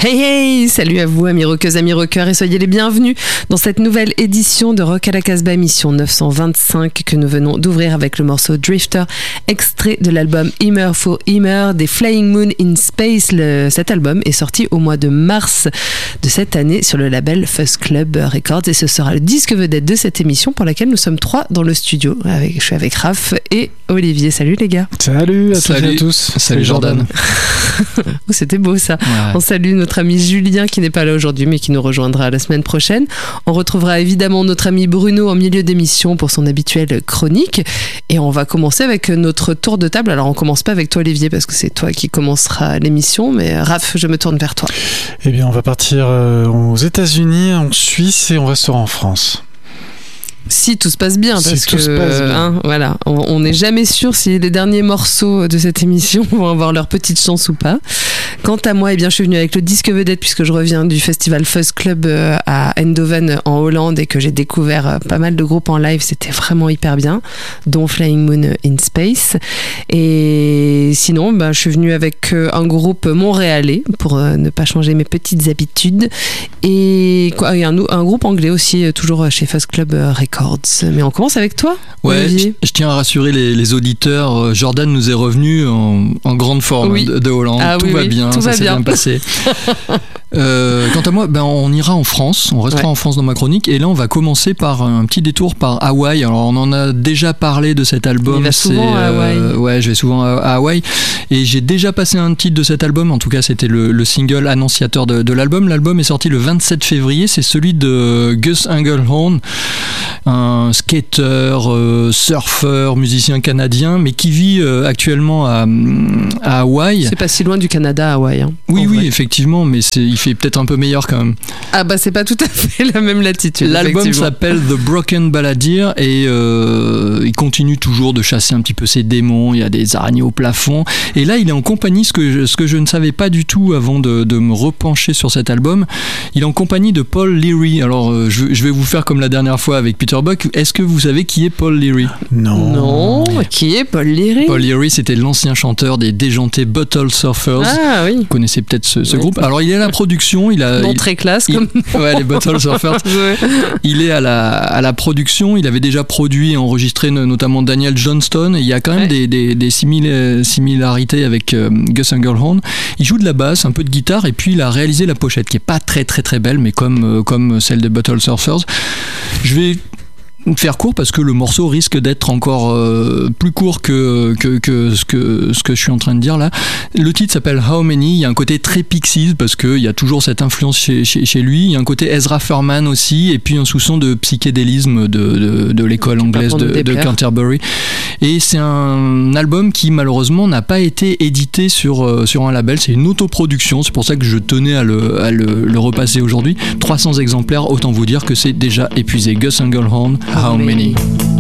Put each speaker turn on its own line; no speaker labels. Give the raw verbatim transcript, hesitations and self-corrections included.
Hey hey, salut à vous amis rockeuses, amis rockeurs et soyez les bienvenus dans cette nouvelle édition de Rock à la Casbah, émission neuf cent vingt-cinq que nous venons d'ouvrir avec le morceau Drifter, extrait de l'album Immer for Immer des Flying Moon in Space. Le, cet album est sorti au mois de mars de cette année sur le label Fuzz Club Records et ce sera le disque vedette de cette émission pour laquelle nous sommes trois dans le studio. Avec, je suis avec Raph et Olivier. Salut les gars.
Salut à
Salut.
toutes et à tous.
Salut, Salut Jordan.
Oh, c'était beau ça.
Ouais.
On salue notre ami Julien qui n'est pas là aujourd'hui mais qui nous rejoindra la semaine prochaine. On retrouvera évidemment notre ami Bruno en milieu d'émission pour son habituelle chronique et on va commencer avec notre tour de table. Alors on commence pas avec toi Olivier parce que c'est toi qui commencera l'émission, mais Raph, je me tourne vers toi.
Eh bien on va partir aux États-Unis, en Suisse et on restera en France.
Si tout se passe bien,
si
parce
tout
que
se passe bien.
Hein, voilà, on n'est jamais sûr si les derniers morceaux de cette émission vont avoir leur petite chance ou pas. Quant à moi, eh bien, je suis venue avec le disque vedette puisque je reviens du festival Fuzz Club à Eindhoven en Hollande et que j'ai découvert pas mal de groupes en live. C'était vraiment hyper bien, dont Flying Moon in Space. Et sinon, bah, je suis venue avec un groupe montréalais pour ne pas changer mes petites habitudes et quoi, un, un groupe anglais aussi, toujours chez Fuzz Club Records. Mais on commence avec toi,
ouais,
Olivier.
Je, je tiens à rassurer les, les auditeurs. Jordan nous est revenu en, en grande forme
oui.
de, de Hollande.
Ah,
tout
oui,
va
oui,
bien,
tout
ça
va
s'est
bien,
bien passé. euh, quant à moi, ben, on ira en France. On restera ouais. en France dans ma chronique. Et là, on va commencer par un petit détour par Hawaï. Alors, on en a déjà parlé de cet album.
Il va souvent
c'est,
à Hawaï.
Euh, ouais, je vais souvent à, à Hawaï. Et j'ai déjà passé un titre de cet album. En tout cas, c'était le, le single annonciateur de, de l'album. L'album est sorti le vingt-sept février. C'est celui de Gus Engelhorn, un skateur, euh, surfeur, musicien canadien, mais qui vit euh, actuellement à, à Hawaï.
C'est pas si loin du Canada, Hawaï. Hein,
oui, oui, effectivement, mais c'est, il fait peut-être un peu meilleur quand même.
Ah bah c'est pas tout à fait la même latitude.
L'album s'appelle The Broken Balladeer et euh, il continue toujours de chasser un petit peu ses démons. Il y a des araignées au plafond. Et là, il est en compagnie, ce que je, ce que je ne savais pas du tout avant de, de me repencher sur cet album. Il est en compagnie de Paul Leary. Alors, euh, je, je vais vous faire comme la dernière fois avec Peter Buck. Est-ce que vous savez qui est Paul Leary ?
Non.
Non. Qui est Paul Leary ?
Paul Leary, c'était l'ancien chanteur des déjantés Bottle Surfers.
Ah oui.
Vous connaissez peut-être ce, ce
oui.
groupe. Alors, il est à la production. Il a.
Non,
il,
très classe.
Il,
comme...
ouais, les Bottle Surfers. Ouais. Il est à la, à la production. Il avait déjà produit et enregistré notamment Daniel Johnston. Et il y a quand même ouais. des, des, des simil- similarités avec euh, Gus Engelhorn. Il joue de la basse, un peu de guitare, et puis il a réalisé la pochette qui est pas très très très belle, mais comme, euh, comme celle des Bottle Surfers. Je vais faire court parce que le morceau risque d'être encore euh, plus court que, que, que, ce que ce que je suis en train de dire là. Le titre s'appelle How Many. Il y a un côté très Pixies parce qu'il y a toujours cette influence chez, chez, chez lui. Il y a un côté Ezra Furman aussi et puis un soupçon de psychédélisme de, de, de l'école anglaise de, de Canterbury. Et c'est un album qui malheureusement n'a pas été édité sur, sur un label. C'est une autoproduction. C'est pour ça que je tenais à le, à le, le repasser aujourd'hui. trois cents exemplaires, autant vous dire que c'est déjà épuisé. Gus Engelhorn, How Many?